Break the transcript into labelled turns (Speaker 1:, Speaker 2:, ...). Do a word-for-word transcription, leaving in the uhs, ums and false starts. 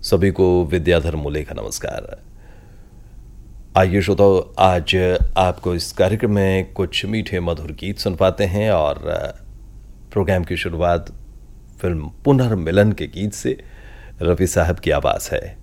Speaker 1: सभी को विद्याधर मूले का नमस्कार। आइए श्रोताओ, आज आपको इस कार्यक्रम में कुछ मीठे मधुर गीत सुन पाते हैं और प्रोग्राम की शुरुआत फिल्म पुनर्मिलन के गीत से रफी साहब की आवाज़ है।